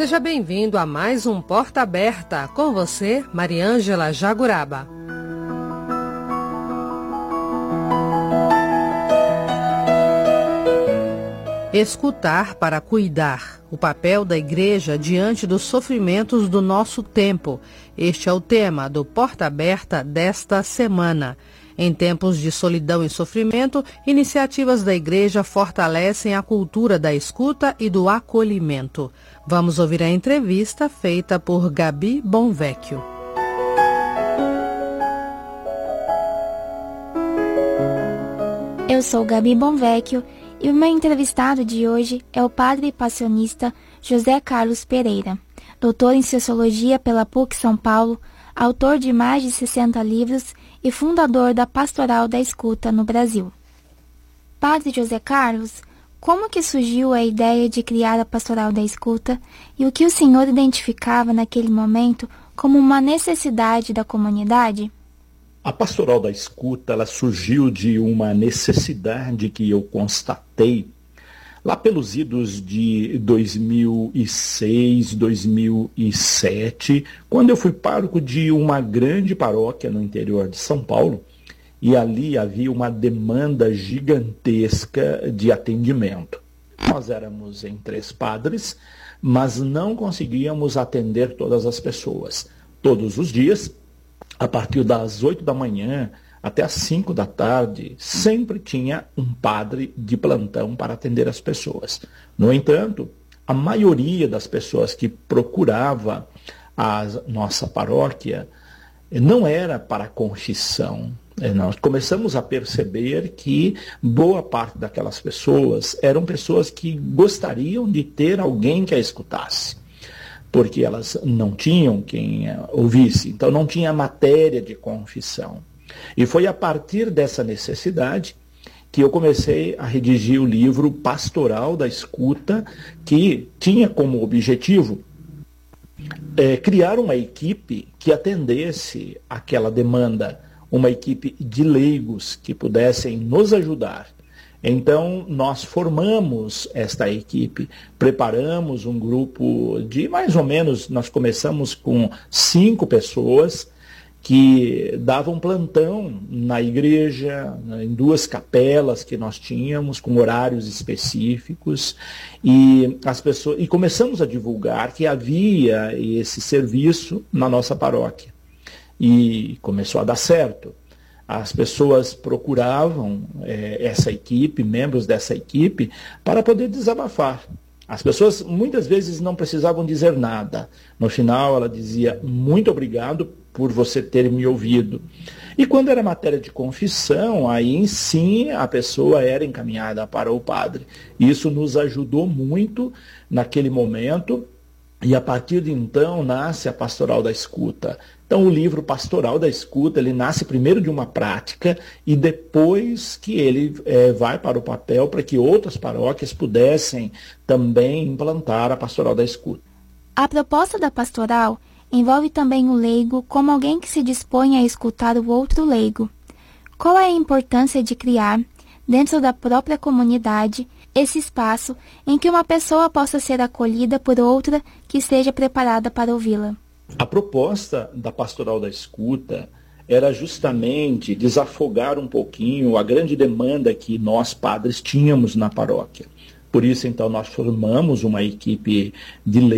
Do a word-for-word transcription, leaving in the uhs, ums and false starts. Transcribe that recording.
Seja bem-vindo a mais um Porta Aberta. Com você, Mariângela Jaguraba. Escutar para cuidar. O papel da igreja diante dos sofrimentos do nosso tempo. Este é o tema do Porta Aberta desta semana. Em tempos de solidão e sofrimento, iniciativas da igreja fortalecem a cultura da escuta e do acolhimento. Vamos ouvir a entrevista feita por Gabi Bonvecchio. Eu sou Gabi Bonvecchio e o meu entrevistado de hoje é o padre passionista José Carlos Pereira, doutor em Sociologia pela P U C São Paulo, autor de mais de sessenta livros e fundador da Pastoral da Escuta no Brasil. Padre José Carlos, como que surgiu a ideia de criar a Pastoral da Escuta e o que o senhor identificava naquele momento como uma necessidade da comunidade? A Pastoral da Escuta ela surgiu de uma necessidade que eu constatei lá pelos idos de dois mil e seis, dois mil e sete, quando eu fui pároco de uma grande paróquia no interior de São Paulo, e ali havia uma demanda gigantesca de atendimento. Nós éramos em três padres, mas não conseguíamos atender todas as pessoas. Todos os dias, a partir das oito da manhã até às cinco da tarde, sempre tinha um padre de plantão para atender as pessoas. No entanto, a maioria das pessoas que procurava a nossa paróquia não era para confissão. Nós começamos a perceber que boa parte daquelas pessoas eram pessoas que gostariam de ter alguém que a escutasse, porque elas não tinham quem ouvisse, então não tinha matéria de confissão. E foi a partir dessa necessidade que eu comecei a redigir o livro Pastoral da Escuta, que tinha como objetivo é, criar uma equipe que atendesse aquela demanda, uma equipe de leigos que pudessem nos ajudar. Então, nós formamos esta equipe, preparamos um grupo de mais ou menos, nós começamos com cinco pessoas que davam plantão na igreja, em duas capelas que nós tínhamos, com horários específicos, e, as pessoas, e começamos a divulgar que havia esse serviço na nossa paróquia. E começou a dar certo. As pessoas procuravam é, essa equipe, membros dessa equipe, para poder desabafar. As pessoas muitas vezes não precisavam dizer nada. No final ela dizia, muito obrigado por você ter me ouvido. E quando era matéria de confissão, aí sim a pessoa era encaminhada para o padre. Isso nos ajudou muito naquele momento. E a partir de então nasce a Pastoral da Escuta. Então o livro Pastoral da Escuta, ele nasce primeiro de uma prática e depois que ele é, vai para o papel para que outras paróquias pudessem também implantar a Pastoral da Escuta. A proposta da pastoral envolve também o leigo como alguém que se dispõe a escutar o outro leigo. Qual é a importância de criar, dentro da própria comunidade, esse espaço em que uma pessoa possa ser acolhida por outra que esteja preparada para ouvi-la? A proposta da Pastoral da Escuta era justamente desafogar um pouquinho a grande demanda que nós padres tínhamos na paróquia. Por isso, então, nós formamos uma equipe de